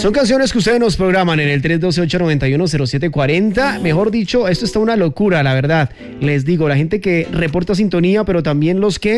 Son canciones que ustedes nos programan en el 312-891-0740. Mejor dicho, esto está una locura, la verdad. Les digo, la gente que reporta sintonía, pero también los que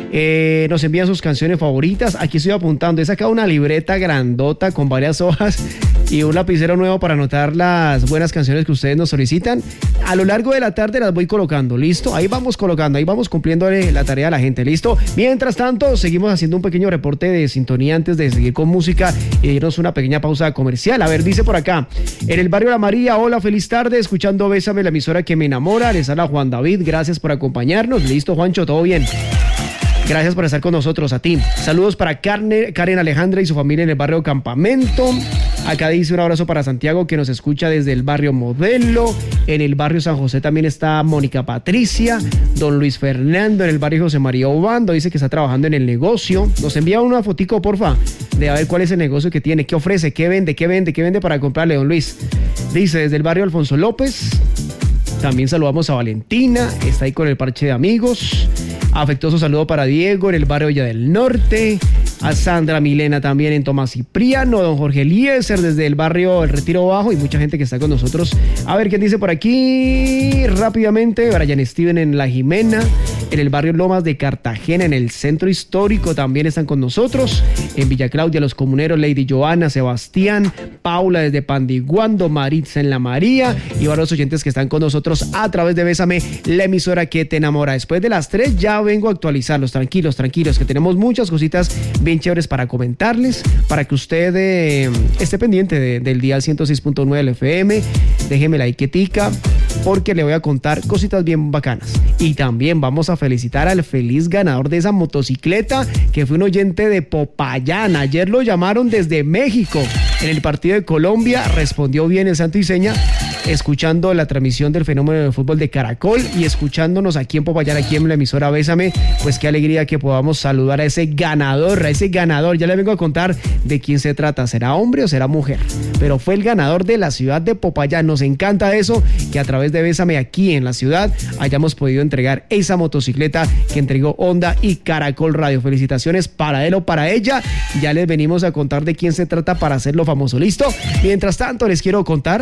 nos envían sus canciones favoritas. Aquí estoy apuntando. He sacado una libreta grandota con varias hojas y un lapicero nuevo para anotar las buenas canciones que ustedes nos solicitan. A lo largo de la tarde las voy colocando, ¿listo? Ahí vamos colocando, ahí vamos cumpliendo la tarea a la gente, ¿listo? Mientras tanto, seguimos haciendo un pequeño reporte de sintonía antes de seguir con música y irnos una pequeña pausa comercial. A ver, dice por acá, en el barrio La María, hola, feliz tarde, escuchando Bésame, la emisora que me enamora. Les habla Juan David, gracias por acompañarnos. Listo, Juancho, todo bien. Gracias por estar con nosotros, a ti. Saludos para Karen Alejandra y su familia en el barrio Campamento. Acá dice un abrazo para Santiago, que nos escucha desde el barrio Modelo. En el barrio San José también está Mónica Patricia. Don Luis Fernando en el barrio José María Obando. Dice que está trabajando en el negocio. Nos envía una fotico, porfa, de a ver cuál es el negocio que tiene, qué ofrece, qué vende para comprarle, don Luis. Dice desde el barrio Alfonso López. También saludamos a Valentina, está ahí con el parche de amigos. Afectuoso saludo para Diego en el barrio Villa del Norte. A Sandra Milena también en Tomás Cipriano. Don Jorge Eliezer desde el barrio El Retiro Bajo. Y mucha gente que está con nosotros. A ver quién dice por aquí rápidamente. Brian Steven en La Jimena. En el barrio Lomas de Cartagena, en el centro histórico, también están con nosotros. En Villa Claudia, los comuneros Lady Joana, Sebastián, Paula desde Pandiguando, Maritza en La María y varios oyentes que están con nosotros a través de Bésame, la emisora que te enamora. Después de las 3 ya vengo a actualizarlos. Tranquilos, que tenemos muchas cositas bien chéveres para comentarles, para que usted esté pendiente del día 106.9 del FM. Déjeme la etiquetica, porque le voy a contar cositas bien bacanas. Y también vamos a felicitar al feliz ganador de esa motocicleta, que fue un oyente de Popayán. Ayer lo llamaron desde México. En el partido de Colombia respondió bien el santo y seña, escuchando la transmisión del fenómeno del fútbol de Caracol y escuchándonos aquí en Popayán, aquí en la emisora Bésame. Pues qué alegría que podamos saludar a ese ganador. Ya le vengo a contar de quién se trata. ¿Será hombre o será mujer? Pero fue el ganador de la ciudad de Popayán. Nos encanta eso, que a través de Bésame aquí en la ciudad hayamos podido entregar esa motocicleta que entregó Honda y Caracol Radio. Felicitaciones para él o para ella. Ya les venimos a contar de quién se trata para hacerlo famoso. ¿Listo? Mientras tanto, les quiero contar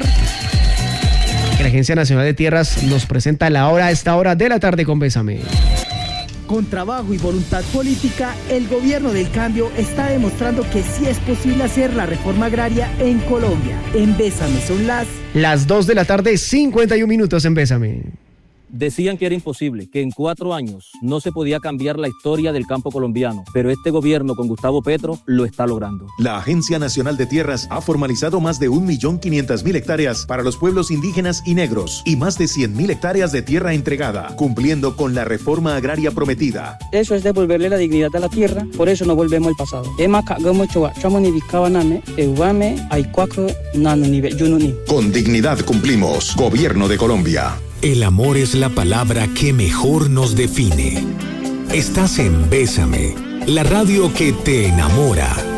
que la Agencia Nacional de Tierras nos presenta esta hora de la tarde con Bésame. Con trabajo y voluntad política, el gobierno del cambio está demostrando que sí es posible hacer la reforma agraria en Colombia. En Bésame son las 2 de la tarde, 51 minutos en Bésame. Decían que era imposible, que en 4 años no se podía cambiar la historia del campo colombiano, pero este gobierno con Gustavo Petro lo está logrando. La Agencia Nacional de Tierras ha formalizado más de 1.500.000 hectáreas para los pueblos indígenas y negros y más de 100.000 hectáreas de tierra entregada, cumpliendo con la reforma agraria prometida. Eso es devolverle la dignidad a la tierra, por eso no volvemos al pasado. Con dignidad cumplimos. Gobierno de Colombia. El amor es la palabra que mejor nos define. Estás en Bésame, la radio que te enamora.